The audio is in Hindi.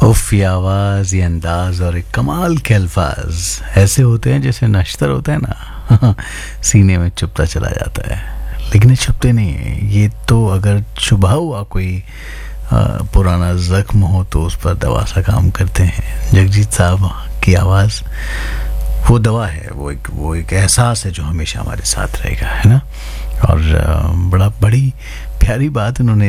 उफ, ये आवाज़, ये अंदाज और एक कमाल के अल्फाज ऐसे होते हैं जैसे नश्तर होता है ना सीने में चुभता चला जाता है, लेकिन ये छुपते नहीं है। ये तो अगर छुपा हुआ कोई पुराना जख्म हो तो उस पर दवा सा काम करते हैं। जगजीत साहब की आवाज़ वो दवा है, वो एक एहसास है जो हमेशा हमारे साथ रहेगा, है ना। और बड़ी प्यारी बात उन्होंने